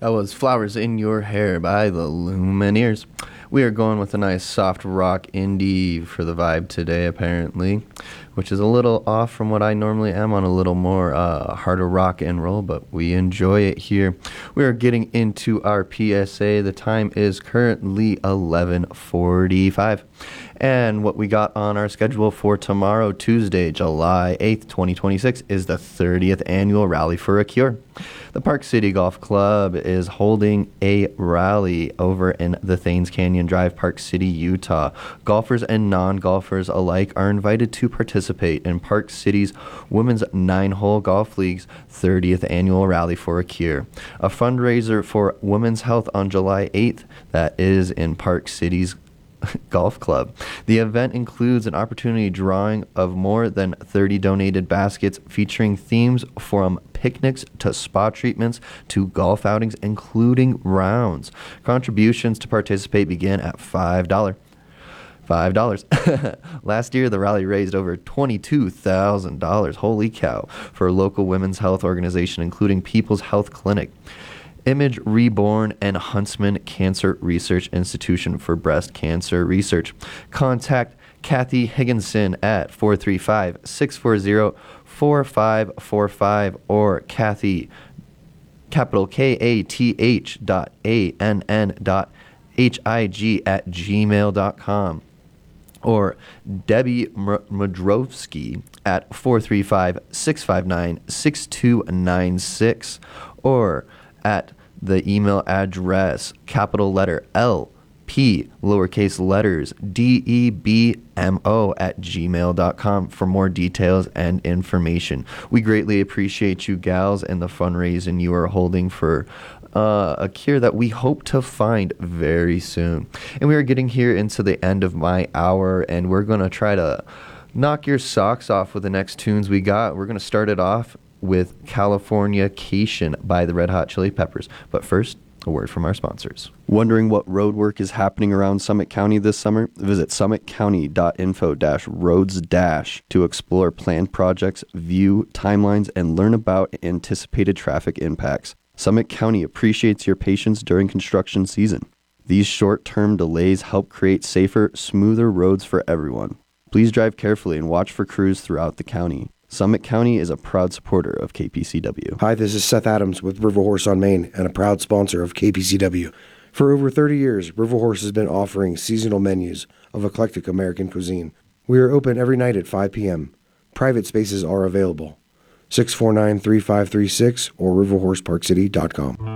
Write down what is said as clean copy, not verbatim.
That was Flowers in Your Hair by the Lumineers. We are going with a nice soft rock indie for the vibe today, apparently, which is a little off from what I normally am on a little more harder rock and roll, but we enjoy it here. We are getting into our PSA. The time is currently 11:45. And what we got on our schedule for tomorrow, Tuesday, July 8th, 2026, is the 30th Annual Rally for a Cure. The Park City Golf Club is holding a rally over in the Thames Canyon Drive, Park City, Utah. Golfers and non-golfers alike are invited to participate in Park City's Women's 9-Hole Golf League's 30th Annual Rally for a Cure, a fundraiser for women's health on July 8th that is in Park City's Golf Club. The event includes an opportunity drawing of more than 30 donated baskets featuring themes from picnics to spa treatments to golf outings, including rounds. Contributions to participate begin at $5. Last year, the rally raised over $22,000, holy cow, for a local women's health organization, including People's Health Clinic, Image Reborn, and Huntsman Cancer Research Institution for Breast Cancer Research. Contact Kathy Higginson at 435-640-4545 or Kathy, capital KATH ANN.HIG at gmail.com. Or Debbie Modrovsky at 435-659-6296 or at the email address capital letter LP lowercase letters DEBMO at gmail.com for more details and information. We greatly appreciate you gals and the fundraising you are holding for a cure that we hope to find very soon. And we are getting here into the end of my hour, and we're going to try to knock your socks off with the next tunes we got. We're going to start it off with Californication by the Red Hot Chili Peppers. But first, a word from our sponsors. Wondering what road work is happening around Summit County this summer? Visit summitcounty.info-roads- to explore planned projects, view timelines, and learn about anticipated traffic impacts. Summit County appreciates your patience during construction season. These short-term delays help create safer, smoother roads for everyone. Please drive carefully and watch for crews throughout the county. Summit County is a proud supporter of KPCW. Hi, this is Seth Adams with River Horse on Main and a proud sponsor of KPCW. For over 30 years, River Horse has been offering seasonal menus of eclectic American cuisine. We are open every night at 5 p.m. Private spaces are available. 649-3536 or riverhorseparkcity.com.